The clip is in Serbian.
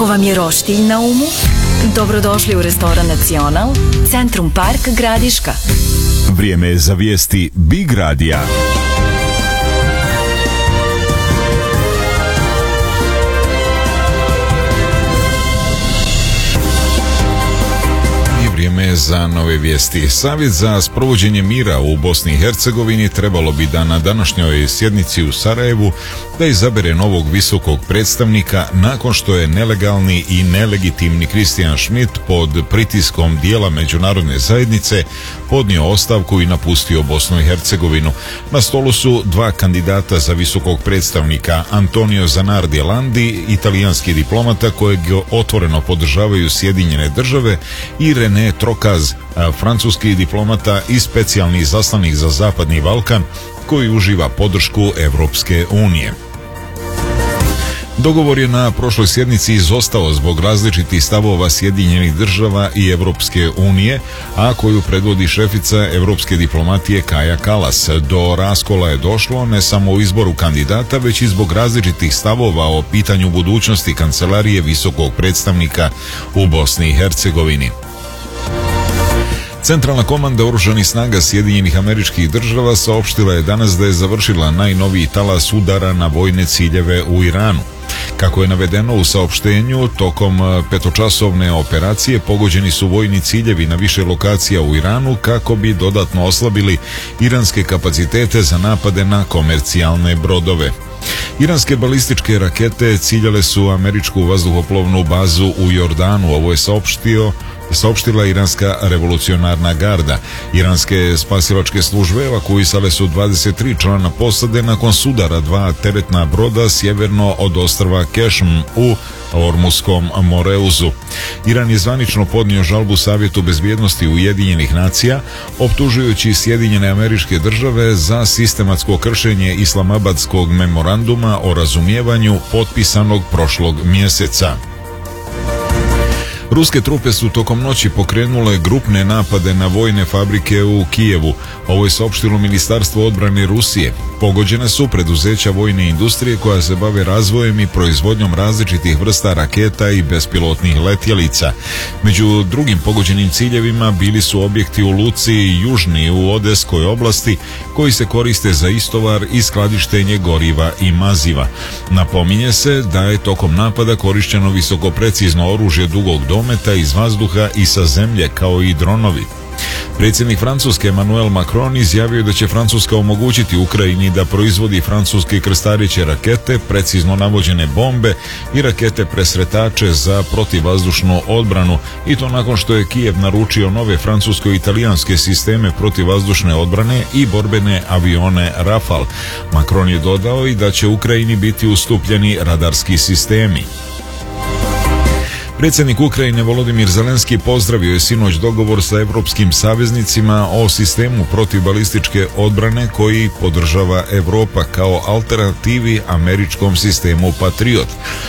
Ako vam je roštilj na umu, dobrodošli u restoran Nacional, Centrum Park Gradiška. Vrijeme je za vijesti Big Radija. Vrijeme za nove vijesti. Savjet za sprovođenje mira u Bosni i Hercegovini trebalo bi da na današnjoj sjednici u Sarajevu da izabere novog visokog predstavnika nakon što je nelegalni i nelegitimni Christian Schmidt pod pritiskom dijela međunarodne zajednice podnio ostavku i napustio Bosnu i Hercegovinu. Na stolu su dva kandidata za visokog predstavnika, Antonio Zanardi Landi, italijanski diplomata kojeg otvoreno podržavaju Sjedinjene države, i René Trokaz, francuski diplomata i specijalni izaslanik za Zapadni Balkan koji uživa podršku Evropske unije. Dogovor je na prošloj sjednici izostao zbog različitih stavova Sjedinjenih država i Evropske unije, a koju predvodi šefica evropske diplomatije Kaja Kallas. Do raskola je došlo ne samo u izboru kandidata, već i zbog različitih stavova o pitanju budućnosti kancelarije visokog predstavnika u Bosni i Hercegovini. Centralna komanda oružanih snaga Sjedinjenih Američkih Država saopštila je danas da je završila najnoviji talas udara na vojne ciljeve u Iranu. Kako je navedeno u saopštenju, tokom petočasovne operacije pogođeni su vojni ciljevi na više lokacija u Iranu kako bi dodatno oslabili iranske kapacitete za napade na komercijalne brodove. Iranske balističke rakete ciljale su američku vazduhoplovnu bazu u Jordanu, ovo je saopštila Iranska revolucionarna garda. Iranske spasilačke službe evakuisale su 23 člana posade nakon sudara dva teretna broda sjeverno od ostrva Kešm u Ormuskom Moreuzu. Iran je zvanično podnio žalbu Savjetu bezbjednosti Ujedinjenih nacija, optužujući Sjedinjene Američke Države za sistematsko kršenje Islamabadskog memoranduma o razumijevanju potpisanog prošlog mjeseca. Ruske trupe su tokom noći pokrenule grupne napade na vojne fabrike u Kijevu. Ovo je saopštilo Ministarstvo odbrane Rusije. Pogođene su preduzeća vojne industrije koja se bave razvojem i proizvodnjom različitih vrsta raketa i bespilotnih letjelica. Među drugim pogođenim ciljevima bili su objekti u luci Južni u Odeskoj oblasti koji se koriste za istovar i skladištenje goriva i maziva. Napominje se da je tokom napada korišteno visokoprecizno oružje dugog dometa iz vazduha i sa zemlje, kao i dronovi. Predsjednik Francuske Emmanuel Macron izjavio da će Francuska omogućiti Ukrajini da proizvodi francuske krstareće rakete, precizno navođene bombe i rakete presretače za protivvazdušnu odbranu, i to nakon što je Kijev naručio nove francusko-italijanske sisteme protivvazdušne odbrane i borbene avione Rafale. Macron je dodao i da će Ukrajini biti ustupljeni radarski sistemi. Predsjednik Ukrajine Volodimir Zelenski pozdravio je sinoć dogovor sa evropskim saveznicima o sistemu protivbalističke odbrane koji podržava Europa kao alternativi američkom sistemu Patriot.